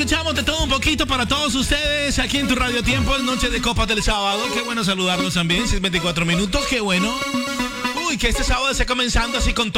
escuchamos de todo un poquito para todos ustedes aquí en tu Radio Tiempo, noche de copas del sábado. Qué bueno saludarlos también, 6:24 minutos, qué bueno. Uy, que este sábado esté comenzando así con todo.